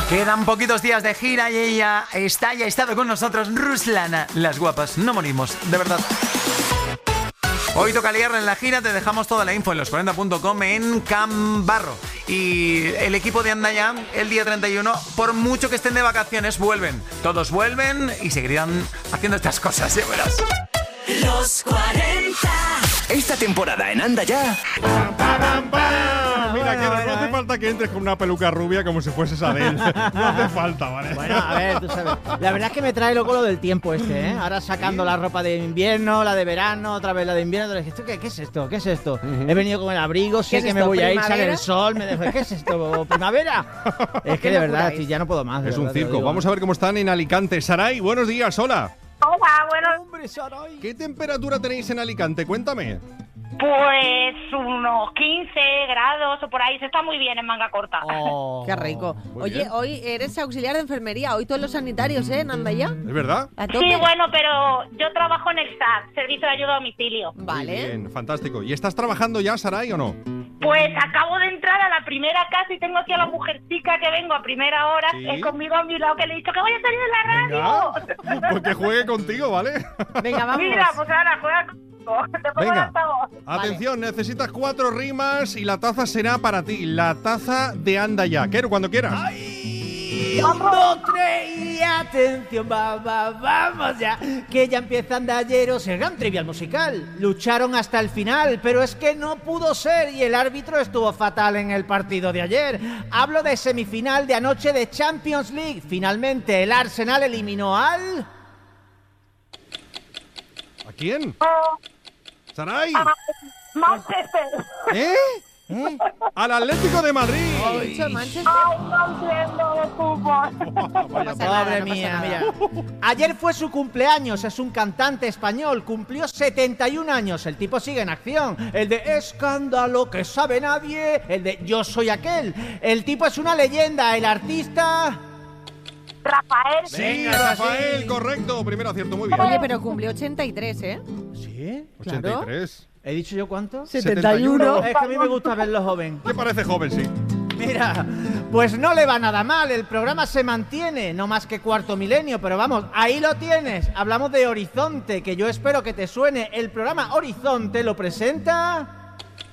Quedan poquitos días de gira y ella está y ha estado con nosotros, Ruslana. Las guapas, no morimos, de verdad. Hoy toca liarla en la gira, te dejamos toda la info en los40.com en Can Barro. Y el equipo de Anda Ya, el día 31, por mucho que estén de vacaciones, vuelven. Todos vuelven y seguirán haciendo estas cosas, ya verás. Los 40. Esta temporada en Anda Ya. Mira, que no hace falta que entres con una peluca rubia como si fueses Adele. No hace falta, ¿vale? Bueno, a ver, tú sabes. La verdad es que me trae loco lo del tiempo este, ¿eh? Ahora sacando la ropa de invierno, la de verano, otra vez la de invierno. ¿Qué es esto? ¿Qué es esto? He venido con el abrigo, sé que me voy a ir, sale el sol, me dejo. ¿Qué es esto? ¿Primavera? Es que de verdad, sí, ya no puedo más. Es un circo. Vamos a ver cómo están en Alicante. Saray, buenos días, hola. Hola, bueno. Hombre, Saray. ¿Qué temperatura tenéis en Alicante? Cuéntame. Pues unos 15 grados o por ahí. Se está muy bien en manga corta. Oh, qué rico. Oye, bien. hoy eres auxiliar de enfermería. Hoy todos los sanitarios, ¿eh? ¿Anda ya? ¿Es verdad? A tope. Sí, bueno, pero yo trabajo en el SAT, Servicio de Ayuda a Domicilio. Vale. Muy bien, fantástico. ¿Y estás trabajando ya, Saray, o no? Pues acabo de entrar a la primera casa y tengo aquí a la mujercica que vengo a primera hora. ¿Sí? Es conmigo a mi lado que le he dicho que voy a salir de la radio. Pues que juegue contigo, ¿vale? Venga, vamos. Mira, pues ahora juega conmigo. Te pongo el Venga, altavoz. atención, necesitas 4 rimas y la taza será para ti. La taza de Anda Ya. Quiero cuando quieras. Un, dos, tres y atención, vamos ya, que ya empieza Andalleros, el gran trivial musical. Lucharon hasta el final, pero es que no pudo ser y el árbitro estuvo fatal en el partido de ayer. Hablo de semifinal de anoche de Champions League. Finalmente el Arsenal eliminó al... ¿A quién? Saray. Manchester. ¿Eh? Al Atlético de Madrid. Dicho Manchester. Ay, no entiendo de fútbol. Vaya, Pobre mía, mira. Ayer fue su cumpleaños, es un cantante español, cumplió 71 años, el tipo sigue en acción. El de Escándalo, que sabe nadie, el de Yo soy aquel. El tipo es una leyenda, el artista... Rafael. Sí, Venga, Rafael, sí. correcto. Primer acierto, muy bien. Oye, pero cumplió 83, ¿eh? ¿Sí? 83. ¿He dicho yo cuánto? 71. Es que a mí me gusta verlo joven. ¿Qué parece joven, sí? Mira, pues no le va nada mal, el programa se mantiene, no más que cuarto milenio, pero vamos, ahí lo tienes. Hablamos de Horizonte, que yo espero que te suene. El programa Horizonte lo presenta...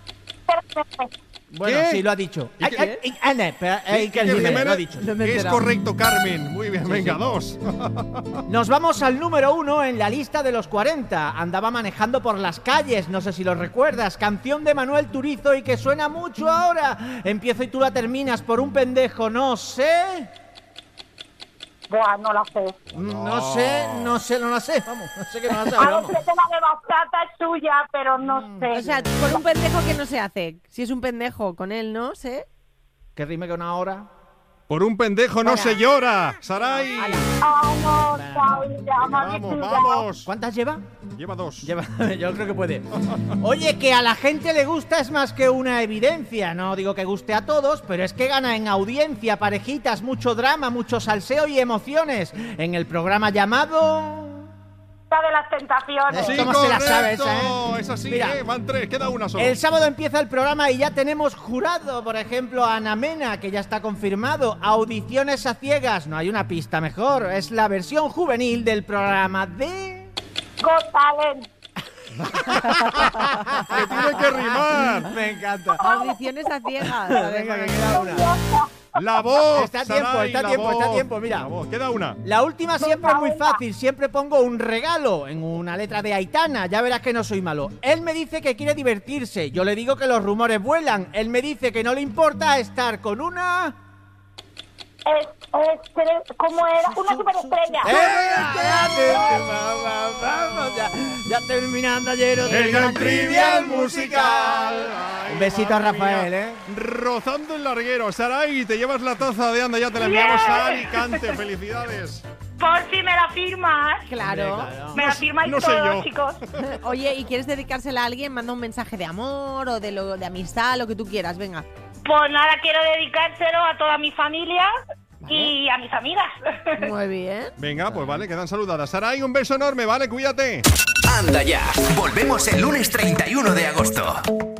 Bueno, ¿Qué? sí, lo ha dicho. ¿Y qué? Iker Jiménez, lo ha dicho. No me he Es enterado. correcto, Carmen. Muy bien, venga, 2. Nos vamos al número 1 en la lista de los 40. Andaba manejando por las calles, no sé si lo recuerdas. Canción de Manuel Turizo y que suena mucho ahora. Empiezo y tú la terminas por un pendejo, no sé. Buah, no la sé. No la sé. Vamos, no sé que no la sé. A ver, Vamos. sé que la de bachata es suya, pero no sé. O sea, por un pendejo que no se hace. Si es un pendejo con él, ¿no? ¿Sé? Que rime con una hora. Por un pendejo no se llora, Saray. No, ya, Vamos, vamos. ¿Cuántas lleva? Lleva 2. Yo creo que puede. Oye, que a la gente le gusta es más que una evidencia. No digo que guste a todos, pero es que gana en audiencia, parejitas, mucho drama, mucho salseo y emociones. En el programa llamado... de las tentaciones. Sí, ¿Cómo se la sabe correcto. esa, Es así, Mira, van 3, queda una sola. el sábado empieza el programa y ya tenemos jurado. Por ejemplo, a Ana Mena, que ya está confirmado. Audiciones a ciegas. No hay una pista mejor. Es la versión juvenil del programa de... Got Talent. Que tiene que rimar. Me encanta. Audiciones a ciegas. Venga, que queda una. La voz. Está a tiempo, Saray, está a la tiempo, está a voz. tiempo, mira. La voz, queda una. La última siempre es muy fácil, siempre pongo un regalo en una letra de Aitana, ya verás que no soy malo. Él me dice que quiere divertirse, yo le digo que los rumores vuelan, él me dice que no le importa estar con una... ¿Cómo era? Una superestrella. Vamos, ya terminando ayer. El gran trivial musical. Un besito a Rafael, ¿eh? Rozando el larguero. Saray, te llevas la taza de Anda Ya, te la enviamos a Alicante. Felicidades. Por si me la firmas. Claro. Me la firmáis no sé todos, yo. chicos. Oye, ¿y quieres dedicársela a alguien? Manda un mensaje de amor o de amistad, lo que tú quieras, venga. Pues nada, quiero dedicárselo a toda mi familia y a mis amigas. Muy bien. Venga, pues vale, quedan saludadas. Saray, un beso enorme, ¿vale? Cuídate. Anda Ya. Volvemos el lunes 31 de agosto.